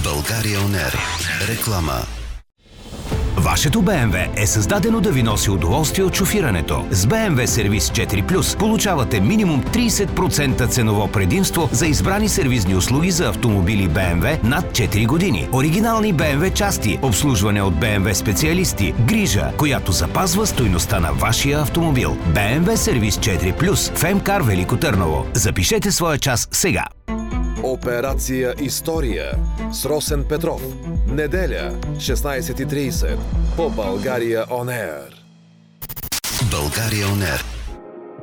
България ОНЕР. Реклама. Вашето BMW е създадено да ви носи удоволствие от шофирането. С BMW Сервис 4+, получавате минимум 30% ценово предимство за избрани сервизни услуги за автомобили BMW над 4 години. Оригинални BMW части, обслужване от BMW специалисти, грижа, която запазва стойността на вашия автомобил. BMW Сервис 4+, в МКАР Велико Търново. Запишете своя час сега. Операция История с Росен Петров. Неделя, 16:30 по България ОНЕР. България ОНЕР.